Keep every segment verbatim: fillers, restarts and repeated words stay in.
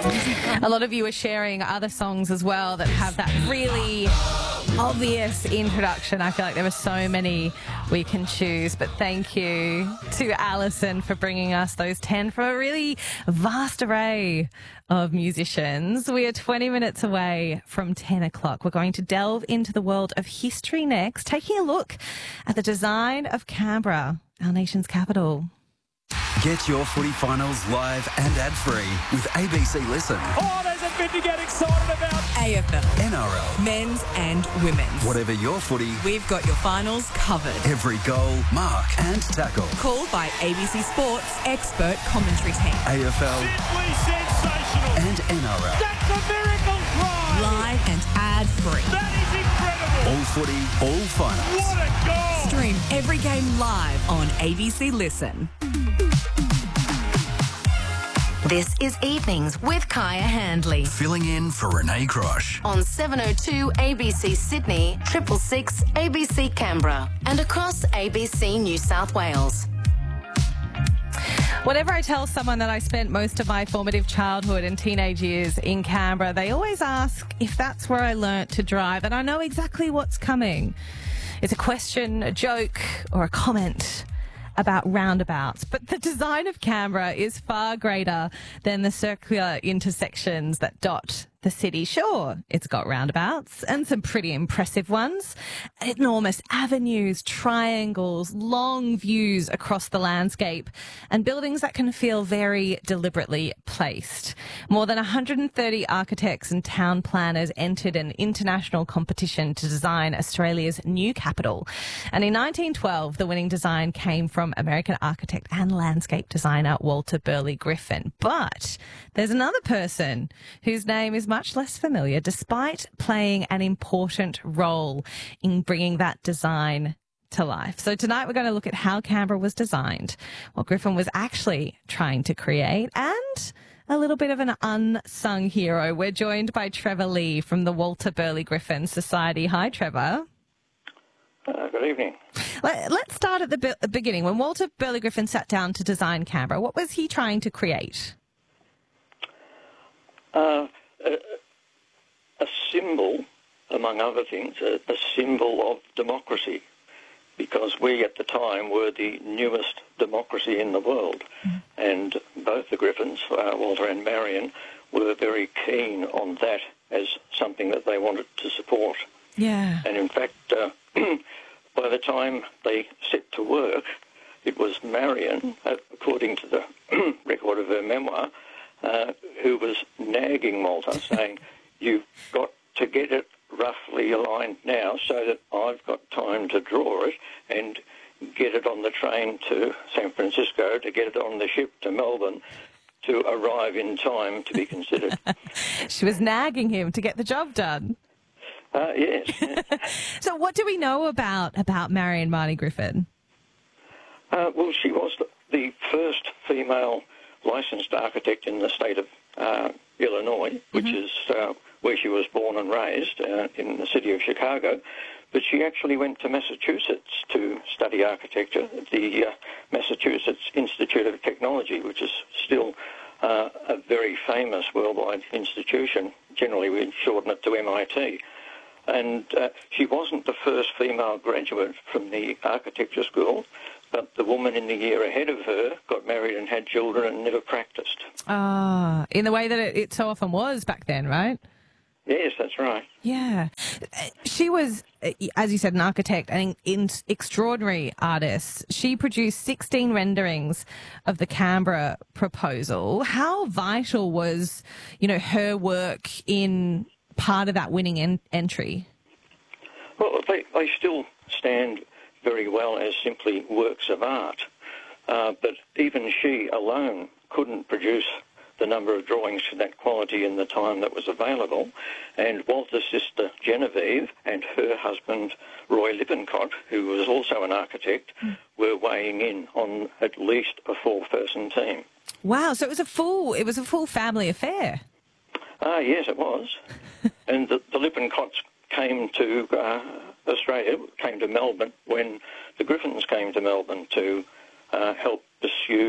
A lot of you are sharing other songs as well that have that really obvious introduction. I feel like there are so many we can choose, but thank you to Alison for bringing us those ten from a really vast array of musicians. We are twenty minutes away from ten o'clock. We're going to delve into the world of history next, taking a look at the design of Canberra, our nation's capital. Get your footy finals live and ad-free with A B C Listen. Oh, there's a bit to get excited about. A F L, N R L, men's and women's. whatever your footy, We've got your finals covered. every goal, mark and tackle. Called by A B C Sports expert commentary team. A F L Simply sensational. and N R L. That's a miracle try. Live and ad-free. That is incredible. All footy, all finals. What a goal. Stream every game live on A B C Listen. This is Evenings with Kaya Handley Filling in for Renee Crosh. on seven oh two A B C Sydney, triple six A B C Canberra, and across A B C New South Wales. Whenever I tell someone that I spent most of my formative childhood and teenage years in Canberra, they always ask if that's where I learnt to drive, and I know exactly what's coming. It's a question, a joke, or a comment about roundabouts. But the design of Canberra is far greater than the circular intersections that dot the city. Sure, it's got roundabouts and some pretty impressive ones, enormous avenues, triangles, long views across the landscape, and buildings that can feel very deliberately placed. More than one hundred thirty architects and town planners entered an international competition to design Australia's new capital. And in nineteen twelve, the winning design came from American architect and landscape designer Walter Burley Griffin. But there's another person whose name is much less familiar, despite playing an important role in bringing that design to life. So tonight we're going to look at how Canberra was designed, what Griffin was actually trying to create, and a little bit of an unsung hero. We're joined by Trevor Lee from the Walter Burley Griffin Society. Hi, Trevor. Uh, good evening. Let, let's start at the be- beginning. When Walter Burley Griffin sat down to design Canberra, what was he trying to create? Uh, a, a symbol, among other things, a, a symbol of democracy, because we at the time were the newest democracy in the world. Mm. And both the Griffins, uh, Walter and Marion, were very keen on that as something that they wanted to support. Yeah. And in fact, uh, by the time they set to work, it was Marion, uh, according to the record of her memoir, uh, who was nagging Walter, saying, you've got to get it roughly aligned now so that I've got time to draw it and get it on the train to San Francisco, to get it on the ship to Melbourne, to arrive in time to be considered. She was nagging him to get the job done. Uh, yes. So what do we know about, about Marion Marnie Griffin? Uh, well, she was the, the first female licensed architect in the state of uh, Illinois, which mm-hmm. is uh, where she was born and raised, uh, in the city of Chicago. But she actually went to Massachusetts to study architecture at the uh, Massachusetts Institute of Technology, which is still uh, a very famous worldwide institution. Generally, we shorten it to M I T. And uh, she wasn't the first female graduate from the architecture school, but the woman in the year ahead of her got married and had children and never practiced. Ah, in the way that it, it so often was back then, right? Yes, that's right. Yeah. She was, as you said, an architect and an extraordinary artist. She produced sixteen renderings of the Canberra proposal. How vital was, you know, her work in part of that winning en- entry? Well, they, they still stand very well as simply works of art, uh, but even she alone couldn't produce the number of drawings to that quality in the time that was available. And Walter's sister Genevieve and her husband Roy Lippincott, who was also an architect, mm. were weighing in on at least a four-person team. Wow! So it was a full it was a full family affair. Ah, yes, it was. And the, the Lippincotts came to uh, Australia, came to Melbourne when the Griffins came to Melbourne to uh, help pursue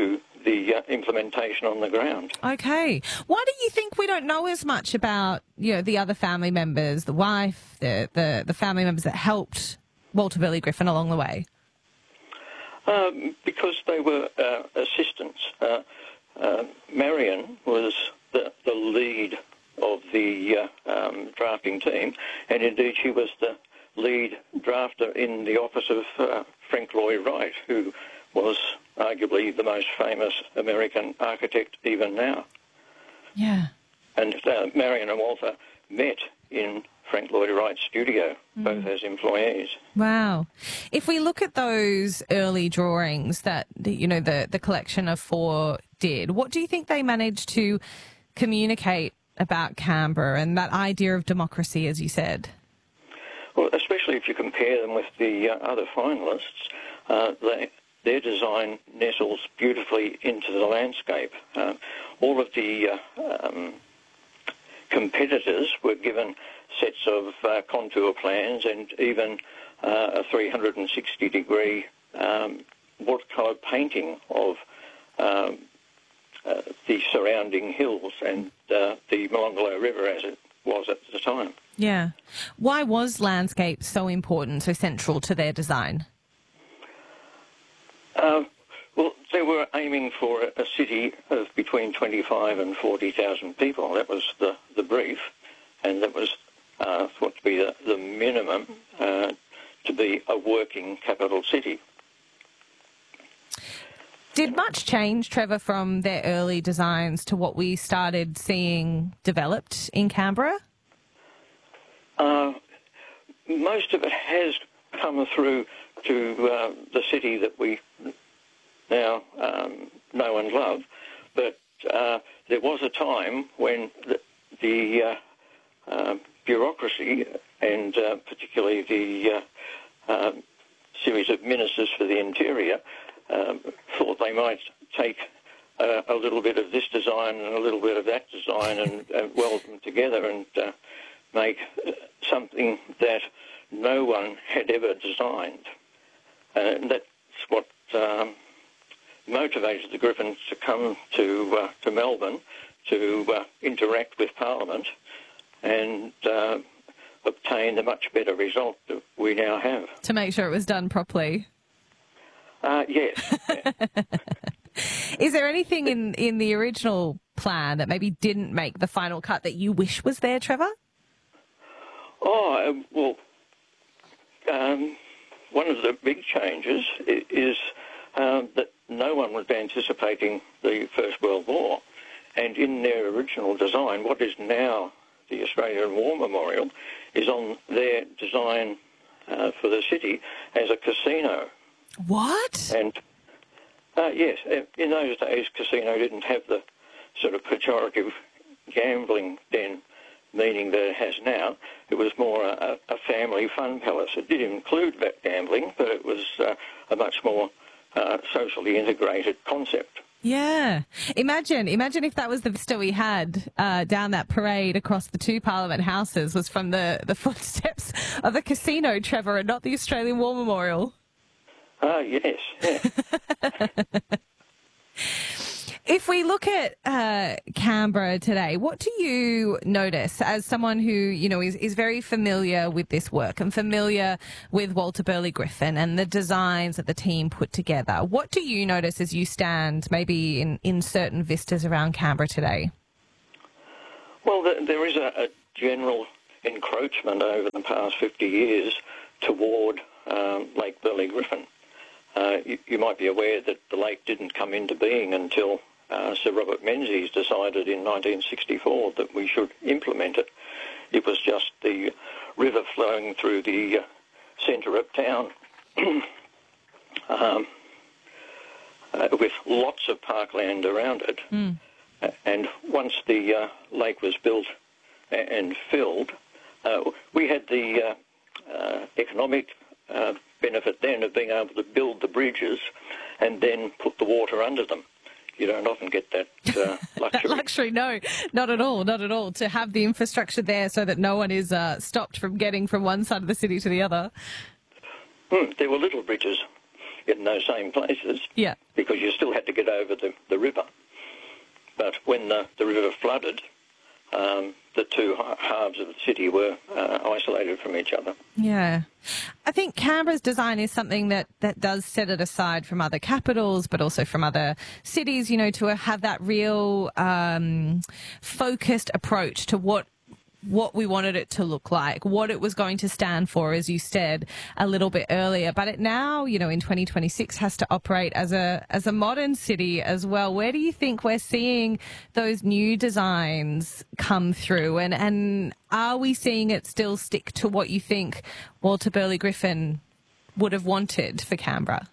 the uh, implementation on the ground. Okay. Why do you think we don't know as much about, you know, the other family members, the wife, the, the, the family members that helped Walter Burley Griffin along the way? Um, because they were uh, assistants. Uh, uh, Marion was the, the lead of the uh, um, drafting team, and indeed she was the lead drafter in the office of uh, Frank Lloyd Wright, who was arguably the most famous American architect even now. Yeah. And uh, Marion and Walter met in Frank Lloyd Wright's studio, mm. both as employees. Wow. If we look at those early drawings that, you know, the, the collection of four did, what do you think they managed to communicate about Canberra and that idea of democracy, as you said? Well, especially if you compare them with the uh, other finalists, uh, they, their design nestles beautifully into the landscape. Uh, all of the uh, um, competitors were given sets of uh, contour plans and even uh, a three hundred sixty degree um, watercolour painting of um, uh, the surrounding hills and uh, the Molonglo River as it was at the time. Yeah. Why was landscape so important, so central to their design? Uh, well, they were aiming for a city of between twenty-five and forty thousand people. That was the, the brief, and that was uh, thought to be the, the minimum uh, to be a working capital city. Did much change, Trevor, from their early designs to what we started seeing developed in Canberra? Uh, most of it has come through to uh, the city that we now um, know and love, but uh, there was a time when the, the uh, uh, bureaucracy and uh, particularly the uh, uh, series of ministers for the interior um, thought they might take uh, a little bit of this design and a little bit of that design and uh, weld them together and uh, make something that no one had ever designed. Uh, and that's what um, motivated the Griffins to come to uh, to Melbourne to uh, interact with Parliament and uh, obtain the much better result that we now have. To make sure it was done properly. Uh, yes. Yeah. Is there anything in, in the original plan that maybe didn't make the final cut that you wish was there, Trevor? Oh, uh, well, um, one of the big changes is um, that no one was anticipating the First World War. And in their original design, what is now the Australian War Memorial is on their design uh, for the city as a casino. What? And, uh, yes, in those days, casino didn't have the sort of pejorative gambling den meaning that it has now. It was more a, a family fun palace. It did include that gambling, but it was uh, a much more uh, socially integrated concept. Yeah. Imagine, imagine if that was the vista we had uh, down that parade across the two Parliament houses was from the, the footsteps of a casino, Trevor, and not the Australian War Memorial. Ah, uh, yes, yeah. If we look at uh, Canberra today, what do you notice as someone who, you know, is, is very familiar with this work and familiar with Walter Burley Griffin and the designs that the team put together? What do you notice as you stand maybe in, in certain vistas around Canberra today? Well, the, there is a, a general encroachment over the past fifty years toward um, Lake Burley Griffin. Uh, you, you might be aware that the lake didn't come into being until Uh, Sir Robert Menzies decided in nineteen sixty-four that we should implement it. It was just the river flowing through the uh, centre of town um, uh, with lots of parkland around it. Mm. Uh, and once the uh, lake was built and filled, uh, we had the uh, uh, economic uh, benefit then of being able to build the bridges and then put the water under them. You don't often get that uh, luxury. That luxury, no, not at all, not at all. To have the infrastructure there so that no one is uh, stopped from getting from one side of the city to the other. Hmm, there were little bridges in those same places Yeah. because you still had to get over the, the river. But when the, the river flooded, um, the two halves of the city were uh, isolated from each other. Yeah. I think Canberra's design is something that, that does set it aside from other capitals, but also from other cities, you know, to have that real um, focused approach to what what we wanted it to look like, what it was going to stand for, as you said a little bit earlier. But it now, you know, in twenty twenty-six has to operate as a as a modern city as well. Where do you think we're seeing those new designs come through? And, and are we seeing it still stick to what you think Walter Burley Griffin would have wanted for Canberra?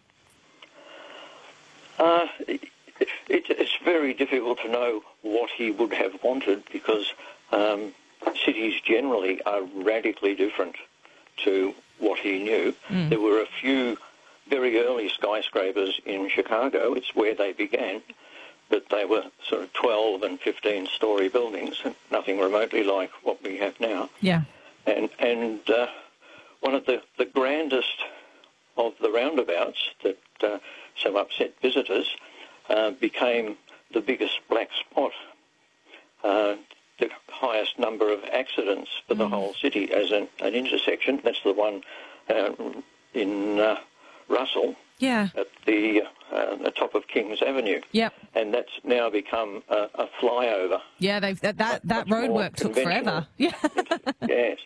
Uh, it, it, it's very difficult to know what he would have wanted because um, cities generally are radically different to what he knew. Mm. There were a few very early skyscrapers in Chicago. It's where they began, but they were sort of twelve and fifteen story buildings, nothing remotely like what we have now. Yeah. And and uh, one of the, the grandest of the roundabouts that uh, so upset visitors uh, became the biggest black spot. Uh, the highest number of accidents for the mm. whole city as an, an intersection. That's the one uh, in uh, Russell yeah. at the, uh, the top of Kings Avenue. Yep. And that's now become a, a flyover. Yeah, they've, that that, that roadwork took forever. Yeah. Yes.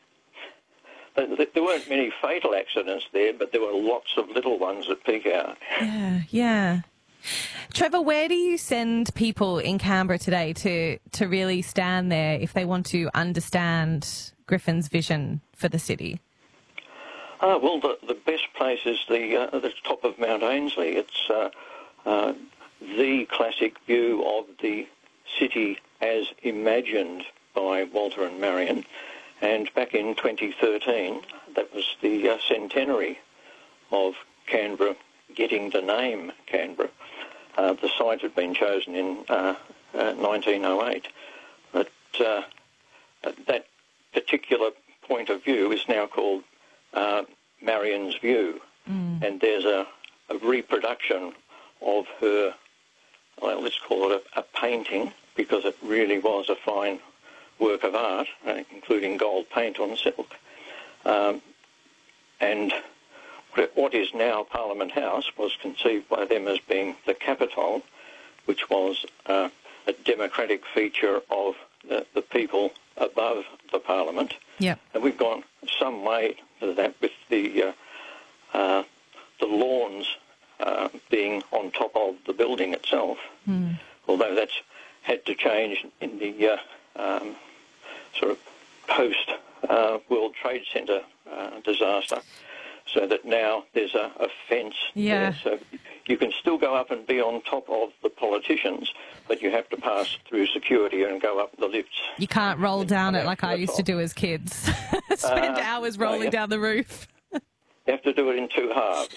There weren't many fatal accidents there, but there were lots of little ones at peak hour. Yeah, yeah. Trevor, where do you send people in Canberra today to, to really stand there if they want to understand Griffin's vision for the city? Uh, well, the, the best place is the, uh, the top of Mount Ainslie. It's uh, uh, the classic view of the city as imagined by Walter and Marion. And back in twenty thirteen, that was the uh, centenary of Canberra getting the name Canberra. Uh, the site had been chosen in uh, uh, nineteen oh eight. But uh, that particular point of view is now called uh, Marion's View. Mm. And there's a, a reproduction of her, well, let's call it a, a painting, because it really was a fine work of art, uh, including gold paint on silk. Um, and what is now Parliament House was conceived by them as being the Capitol, which was uh, a democratic feature of the, the people above the Parliament. Yep. And we've gone some way to that with the uh, uh, the lawns uh, being on top of the building itself, mm. although that's had to change in the uh, um, sort of post-World uh, Trade Center uh, disaster, so that now there's a, a fence yeah. there. So you can still go up and be on top of the politicians, but you have to pass through security and go up the lifts. You can't roll down it like I used to do as kids. Spend uh, no, hours rolling yeah. down the roof. You have to do it in two halves.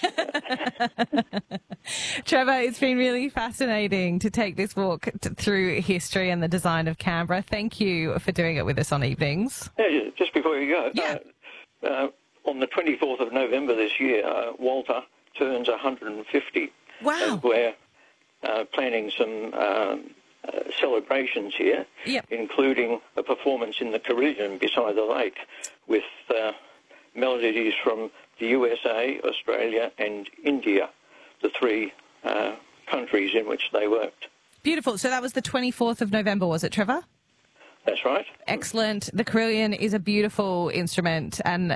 Trevor, it's been really fascinating to take this walk t- through history and the design of Canberra. Thank you for doing it with us on Evenings. Yeah, just before you go, yeah. uh, uh, on the twenty-fourth of November this year, uh, Walter turns one hundred fifty. Wow. And we're uh, planning some um, uh, celebrations here, yep. including a performance in the Carillon beside the lake with uh, melodies from the U S A, Australia and India, the three uh, countries in which they worked. Beautiful. So that was the twenty-fourth of November, was it, Trevor? That's right. Excellent. The Carillon is a beautiful instrument, and